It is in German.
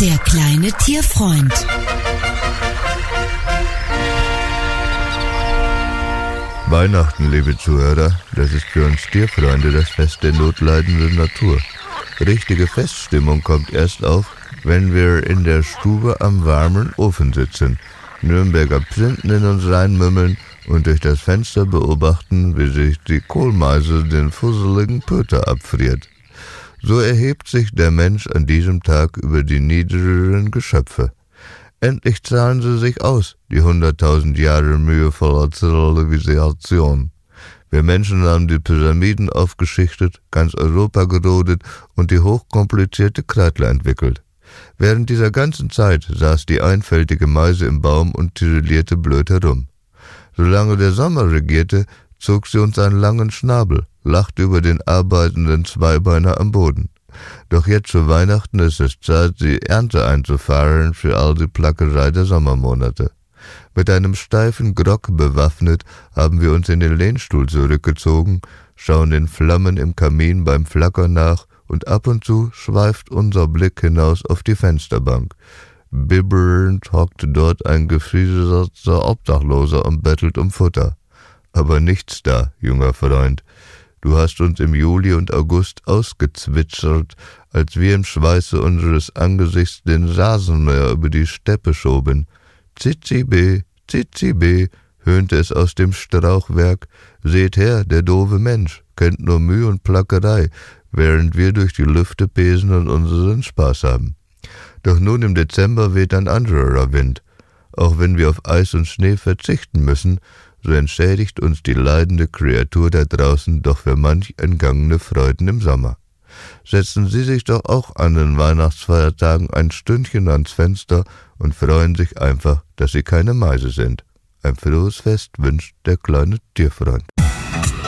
Der kleine Tierfreund. Weihnachten, liebe Zuhörer, das ist für uns Tierfreunde das Fest der notleidenden Natur. Richtige Feststimmung kommt erst auf, wenn wir in der Stube am warmen Ofen sitzen, Nürnberger Printen in uns reinmümmeln und durch das Fenster beobachten, wie sich die Kohlmeise den fusseligen Pöter abfriert. So erhebt sich der Mensch an diesem Tag über die niedrigeren Geschöpfe. Endlich zahlen sie sich aus, die 100.000 Jahre mühevoller Zivilisation. Wir Menschen haben die Pyramiden aufgeschichtet, ganz Europa gerodet und die hochkomplizierte Kreidler entwickelt. Während dieser ganzen Zeit saß die einfältige Meise im Baum und tirillierte blöd herum. Solange der Sommer regierte, zog sie uns einen langen Schnabel, lachte über den arbeitenden Zweibeiner am Boden. Doch jetzt zu Weihnachten ist es Zeit, die Ernte einzufahren für all die Plackerei der Sommermonate. Mit einem steifen Grock bewaffnet haben wir uns in den Lehnstuhl zurückgezogen, schauen den Flammen im Kamin beim Flackern nach und ab und zu schweift unser Blick hinaus auf die Fensterbank. Bibbernd hockt dort ein gefrieselter Obdachloser und bettelt um Futter. Aber nichts da, junger Freund. Du hast uns im Juli und August ausgezwitschert, als wir im Schweiße unseres Angesichts den Rasenmäher über die Steppe schoben. Zizibe, Zizibe, höhnte es aus dem Strauchwerk. Seht her, der doofe Mensch kennt nur Mühe und Plackerei, während wir durch die Lüfte pesen und unseren Spaß haben. Doch nun im Dezember weht ein anderer Wind. Auch wenn wir auf Eis und Schnee verzichten müssen, so entschädigt uns die leidende Kreatur da draußen doch für manch entgangene Freuden im Sommer. Setzen Sie sich doch auch an den Weihnachtsfeiertagen ein Stündchen ans Fenster und freuen sich einfach, dass Sie keine Meise sind. Ein frohes Fest wünscht der kleine Tierfreund.